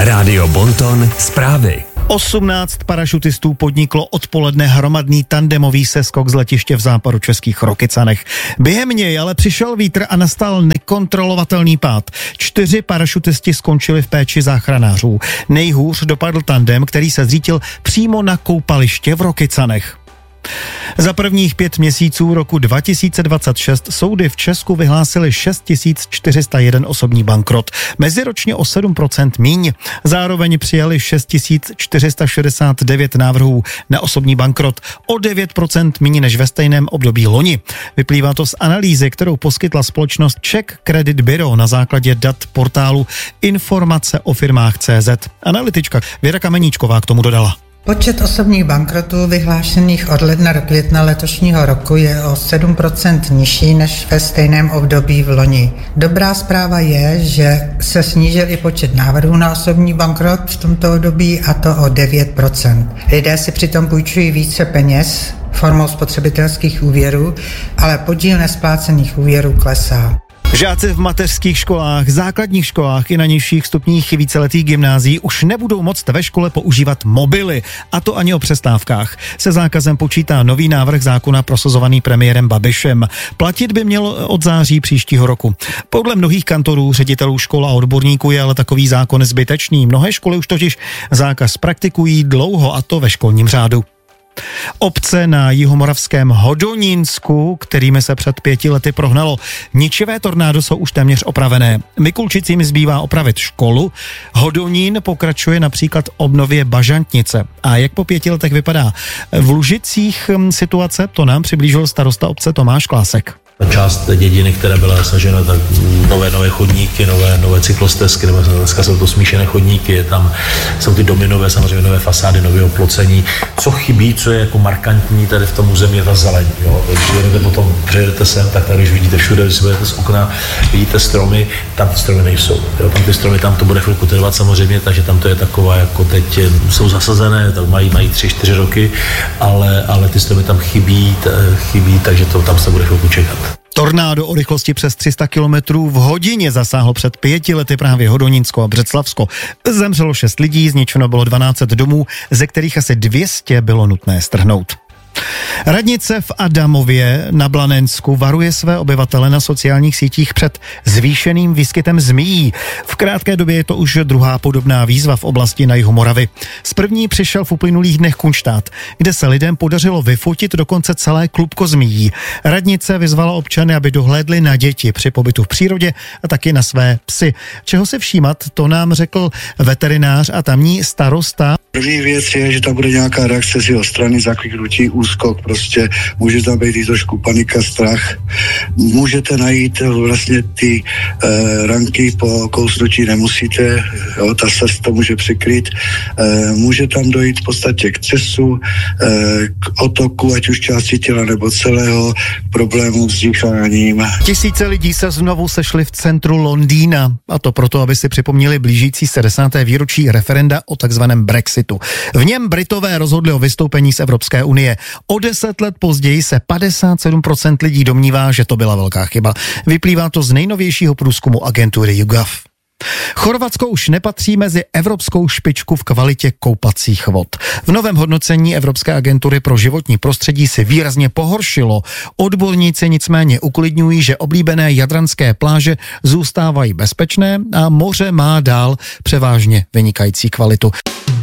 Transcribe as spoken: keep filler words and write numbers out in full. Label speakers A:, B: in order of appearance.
A: Rádio Bonton zprávy.
B: osmnáct parašutistů podniklo odpoledne hromadný tandemový seskok z letiště v západočeských Rokycanech. Během něj ale přišel vítr a nastal nekontrolovatelný pád. Čtyři parašutisti skončili v péči záchranářů. Nejhůř dopadl tandem, který se zřítil přímo na koupaliště v Rokycanech. Za prvních pět měsíců roku dva tisíce dvacet šest soudy v Česku vyhlásily šest tisíc čtyři sta jedna osobní bankrot, meziročně o sedm procent míň. Zároveň přijali šest tisíc čtyři sta šedesát devět návrhů na osobní bankrot, o devět procent míň než ve stejném období loni. Vyplývá to z analýzy, kterou poskytla společnost Czech Credit Bureau na základě dat portálu Informace o firmách tečka cé zet. Analytička Věra Kameníčková k tomu dodala.
C: Počet osobních bankrotů vyhlášených od ledna do května letošního roku je o sedm procent nižší než ve stejném období v loni. Dobrá zpráva je, že se snížil i počet návrhů na osobní bankrot v tomto období, a to o devět procent. Lidé si přitom půjčují více peněz formou spotřebitelských úvěrů, ale podíl nesplácených úvěrů klesá.
B: Žáci v mateřských školách, základních školách i na nižších stupních víceletých gymnázií už nebudou moct ve škole používat mobily, a to ani o přestávkách. Se zákazem počítá nový návrh zákona prosazovaný premiérem Babišem. Platit by měl od září příštího roku. Podle mnohých kantorů, ředitelů škol a odborníků je ale takový zákon zbytečný. Mnohé školy už totiž zákaz praktikují dlouho, a to ve školním řádu. Obce na jihomoravském Hodonínsku, kterými se před pěti lety prohnalo ničivé tornádo, jsou už téměř opravené. Mikulčicím zbývá opravit školu. Hodonín pokračuje například obnově bažantnice. A jak po pěti letech vypadá v Lužicích situace, to nám přiblížil starosta obce Tomáš Klásek.
D: Část dědiny, která byla zasažena, tak nové, nové chodníky, nové, nové cyklostezky, nebo dneska jsou to smíšené chodníky, tam jsou ty dominové, samozřejmě nové fasády, nové oplocení. Co chybí, co je jako markantní tady v tom území, je ta zeleň. Jo? Když jedete potom, přejedete sem, tak tady, když vidíte všude, když si budete z okna, vidíte stromy, tam ty stromy nejsou. Jo? Tam ty stromy, tam to bude chvilku trvat samozřejmě, takže tam to je taková, jako teď jsou zasazené, tak mají, mají tři, čtyři roky, ale, ale ty stromy tam chybí, chybí, takže to tam se bude chvilku čekat.
B: Tornádo o rychlosti přes tři sta kilometrů v hodině zasáhlo před pěti lety právě Hodonínsko a Břeclavsko. Zemřelo šest lidí, zničeno bylo dvanáct set domů, ze kterých asi dvě stě bylo nutné strhnout. Radnice v Adamově na Blanensku varuje své obyvatele na sociálních sítích před zvýšeným výskytem zmíjí. V krátké době je to už druhá podobná výzva v oblasti na jihu Moravy. Z první přišel v uplynulých dnech Kunštát, kde se lidem podařilo vyfotit dokonce celé klubko zmíjí. Radnice vyzvala občany, aby dohlédli na děti při pobytu v přírodě a taky na své psy. Čeho se všímat, to nám řekl veterinář a tamní starosta.
E: První věc je, že tam bude nějaká reakce z jeho strany, zakliknutí, úskok, prostě může tam být i trošku panika, strach. Můžete najít vlastně ty e, ranky po kousnutí, nemusíte, jo, ta srst to může přikryt. E, může tam dojít v podstatě k třesu, e, k otoku, ať už části těla nebo celého, problémů s dýcháním.
B: Tisíce lidí se znovu sešli v centru Londýna, a to proto, aby si připomněli blížící se desáté výročí referenda o takzvaném Brexitu. V něm Britové rozhodli o vystoupení z Evropské unie. O deset let později se padesát sedm procent lidí domnívá, že to byla velká chyba. Vyplývá to z nejnovějšího průzkumu agentury YouGov. Chorvatsko už nepatří mezi evropskou špičku v kvalitě koupacích vod. V novém hodnocení Evropské agentury pro životní prostředí si výrazně pohoršilo. Odborníci nicméně uklidňují, že oblíbené jadranské pláže zůstávají bezpečné a moře má dál převážně vynikající kvalitu.